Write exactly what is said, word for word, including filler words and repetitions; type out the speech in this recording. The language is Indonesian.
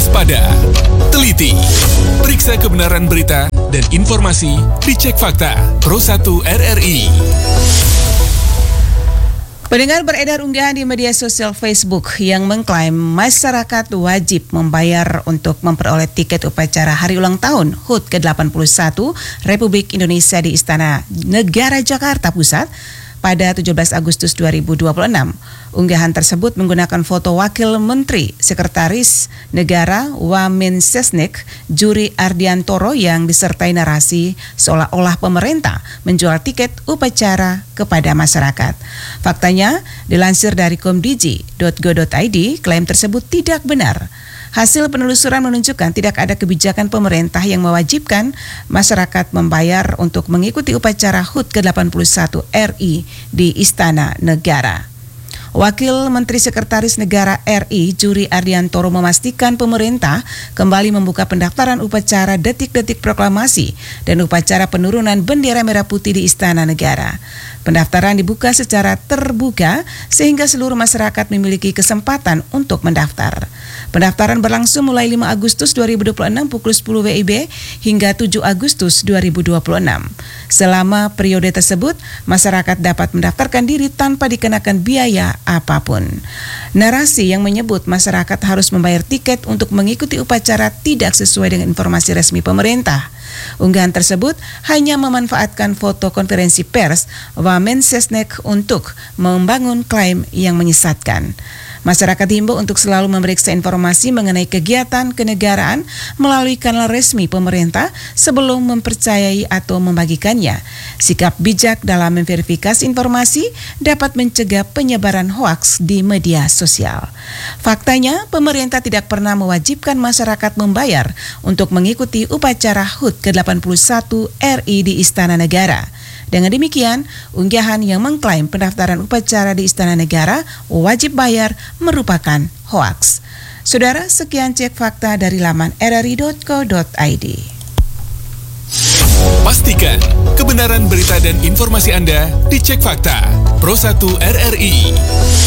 waspada, teliti, periksa kebenaran berita dan informasi dicek fakta Pro satu R R I. Pendengar, beredar unggahan di media sosial Facebook yang mengklaim masyarakat wajib membayar untuk memperoleh tiket upacara hari ulang tahun H U T ke delapan puluh satu Republik Indonesia di Istana Negara Jakarta Pusat pada tujuh belas Agustus dua ribu dua puluh enam. Unggahan tersebut menggunakan foto Wakil Menteri Sekretaris Negara Wamensesnek Juri Ardiantoro yang disertai narasi seolah-olah pemerintah menjual tiket upacara kepada masyarakat. Faktanya, dilansir dari komdigi titik go titik i d, klaim tersebut tidak benar. Hasil penelusuran menunjukkan tidak ada kebijakan pemerintah yang mewajibkan masyarakat membayar untuk mengikuti upacara H U T ke delapan puluh satu R I di Istana Negara. Wakil Menteri Sekretaris Negara R I Juri Ardiantoro memastikan pemerintah kembali membuka pendaftaran upacara detik-detik proklamasi dan upacara penurunan bendera merah putih di Istana Negara. Pendaftaran dibuka secara terbuka sehingga seluruh masyarakat memiliki kesempatan untuk mendaftar. Pendaftaran berlangsung mulai lima Agustus dua ribu dua puluh enam pukul sepuluh W I B hingga tujuh Agustus dua ribu dua puluh enam. Selama periode tersebut, masyarakat dapat mendaftarkan diri tanpa dikenakan biaya apapun. Narasi yang menyebut masyarakat harus membayar tiket untuk mengikuti upacara tidak sesuai dengan informasi resmi pemerintah. Unggahan tersebut hanya memanfaatkan foto konferensi pers Wamensesnek untuk membangun klaim yang menyesatkan. Masyarakat diimbau untuk selalu memeriksa informasi mengenai kegiatan kenegaraan melalui kanal resmi pemerintah sebelum mempercayai atau membagikannya. Sikap bijak dalam memverifikasi informasi dapat mencegah penyebaran hoaks di media sosial. Faktanya, pemerintah tidak pernah mewajibkan masyarakat membayar untuk mengikuti upacara H U T ke delapan puluh satu R I di Istana Negara. Dengan demikian, unggahan yang mengklaim pendaftaran upacara di Istana Negara wajib bayar merupakan hoaks. Saudara, sekian cek fakta dari laman r r i titik co titik i d. Pastikan kebenaran berita dan informasi Anda dicek fakta Pro satu R R I.